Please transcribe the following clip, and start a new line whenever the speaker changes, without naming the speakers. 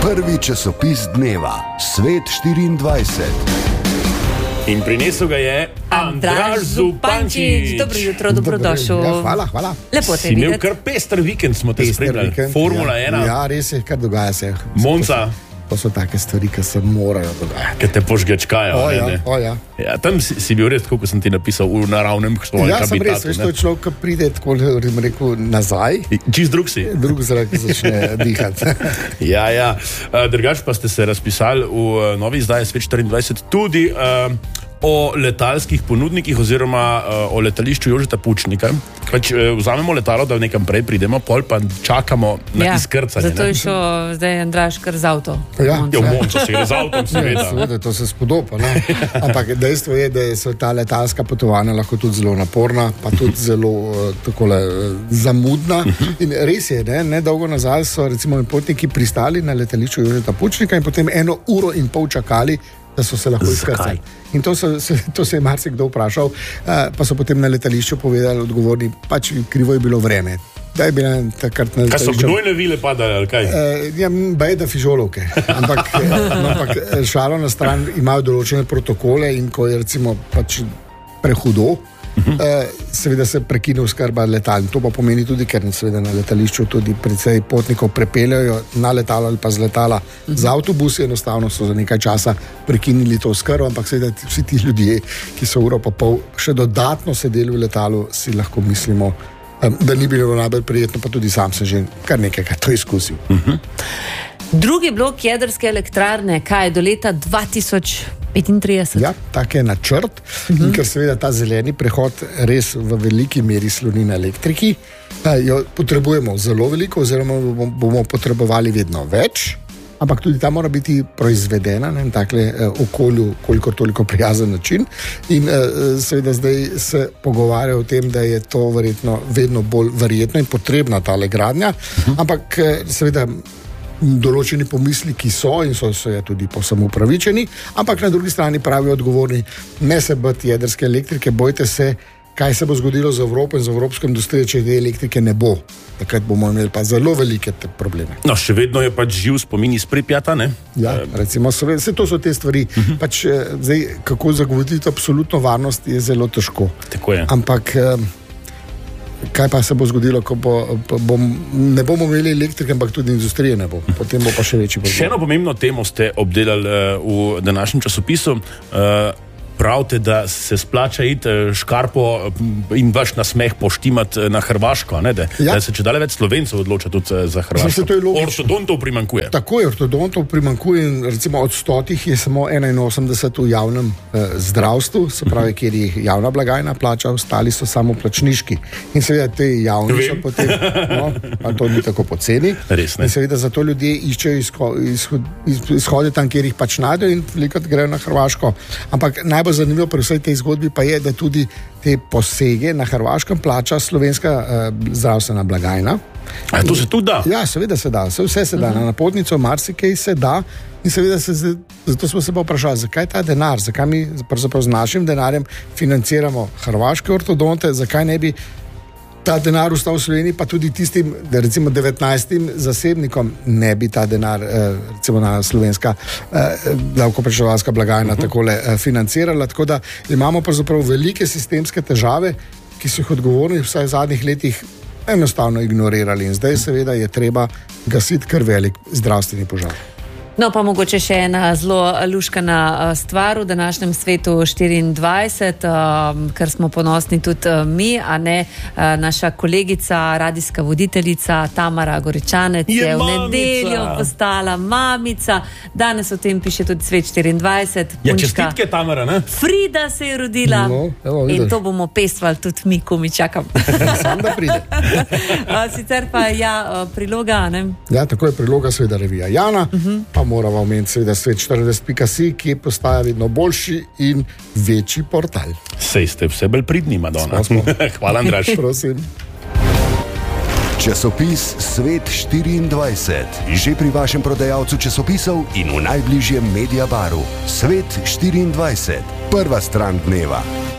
Prvi časopis dneva, Svet 24.
In prinesel ga je Andraž Zupančič.
Dobro jutro, dobrodošel.
Ja, hvala.
Lepo te
Si imel
videti.
kar pester vikend, smo te spremljali. Formula 1,
Ja, res je, kar dogaja se.
Monza,
To so take stvari, ki se morajo dogajati.
ki te požgečkajo.
Ja.
Ja, tam si bil res, kot sem ti napisal, v naravnem svojem
Ja, sem res,
habitatu.
veš, to je človek, ki pride tako, rekel, nazaj,
Čist drug si.
drug zrak začne dihati.
Ja. Drugač pa ste se razpisali v novi izdaji Svet 24 tudi o letalskih ponudnikih oziroma o letališču Jožeta Pučnika. Pač vzamemo letalo, da nekam prej pridemo, pol pa čakamo na izkrcanje.
Zato je šel zdaj Andraž kar z avto.
Ja.
Ja, v Monco se gre z avtom, seveda.
Seveda, to se spodoba. Ne? Ampak dejstvo je, da so ta letalska potovanja lahko tudi zelo naporna, pa tudi zelo zamudna. In res je, ne dolgo nazaj so recimo potniki pristali na letališču Jožeta Pučnika in potem 1 uro in pol čakali, da so se lahko izkrcali. In to se je marsikdo vprašal, pa so potem na letališču povedali odgovorni, pač krivo je bilo vreme. Da je bila takrat na letališču.
Kaj so gnojne vile padale, ali kaj?
Bajda fižolovke. Ampak šalo na stran, imajo določene protokole in ko je recimo pač prehudo, seveda se prekine oskrba letal. To pa pomeni tudi, ker seveda na letališču tudi precej potnikov prepeljajo na letalo ali pa z letala z avtobusi, enostavno so za nekaj časa prekinili to oskrbo, ampak seveda vsi ti ljudje, ki so uro pa pol še dodatno sedeli v letalu, si lahko mislimo, da ni bilo najbolj prijetno, pa tudi sam sem že kar nekaj to izkusil.
Drugi blok jedrske elektrarne, kaj je do leta 2035?
Ja, tak je načrt. In ker seveda ta zeleni prehod res v veliki meri sloni na elektriki, jo potrebujemo zelo veliko, oziroma bomo potrebovali vedno več, ampak tudi ta mora biti proizvedena na takle okolju kolikor toliko prijazen način. In seveda zdaj se pogovarja o tem, da je to verjetno vedno bolj verjetno in potrebna tale gradnja, ampak seveda določeni pomisliki so in so tudi povsem upravičeni, ampak na drugi strani pravijo odgovorni, ne se bati jedrske elektrike, bojte se, kaj se bo zgodilo z Evropo in z evropsko industrijo, če te elektrike ne bo. Takrat bomo imeli pa zelo velike probleme.
No, še vedno je pač živ spomin iz Pripjata, ne?
Ja, recimo, vse to so te stvari. Pač zdaj, kako zagotoviti absolutno varnost, je zelo težko.
Tako je.
Ampak kaj pa se bo zgodilo, ko ne bomo imeli elektrike, ampak tudi industrije ne bo. Potem bo pa še večji problem.
Še eno pomembno temo ste obdelali v današnjem časopisu. Pravite, da se splača iti škarpo in vaš nasmeh poštimati na Hrvaško, ne? Da se čedalje več Slovencev odloča tudi za Hrvaško. Ortodontov primanjkuje.
Tako je, ortodontov primanjkuje in recimo od 100 je samo 81 v javnem zdravstvu, se pravi, kjer jih javna blagajna plača, ostali so samo plačniški. In seveda te javni so potem, pa to ni tako poceni.
Res, ne?
In seveda zato ljudje iščejo izhode tam, kjer jih pač najdejo in velikokrat grejo na Hrvaško. Ampak najbolj zanimivo pri vsej tej zgodbi pa je, da tudi te posege na Hrvaškem plača slovenska zdravstvena blagajna.
A to se tudi da?
Ja, seveda se da, vse se da, na napotnico marsikaj se da in seveda zato smo se pa vprašali, zakaj ta denar, zakaj mi pravzaprav z našim denarjem financiramo hrvaške ortodonte, zakaj ne bi ta denar ostal v Sloveniji, pa tudi tistim, recimo 19 zasebnikom ne bi ta denar, recimo na slovenska davkoplačevalska blagajna takole financirala, tako da imamo pravzaprav velike sistemske težave, ki so jih odgovorni vsaj v zadnjih letih enostavno ignorirali in zdaj seveda je treba gasiti kar velik zdravstveni požar.
No, pa mogoče še ena zelo luškana stvar v današnjem svetu 24, ker smo ponosni tudi mi, a ne naša kolegica, radijska voditeljica Tamara Goričanec je v nedeljo postala mamica. Danes o tem piše tudi Svet 24.
Ja, čestitke, Tamara, ne?
Frida se je rodila in to bomo pestvali tudi mi, ko mi čakam.
Sam da pride.
Sicer pa priloga, ne?
Ja, tako je priloga seveda revija Jana, pa moramo omeniti seveda Svet24.si, ki postaja vedno boljši in večji portal.
Sej ste vse bolj pridni, Madonna. Hvala, Andraž.
Prosim.
Časopis Svet 24. Že pri vašem prodajalcu časopisov in v najbližjem Mediabaru. Svet 24. Prva stran dneva.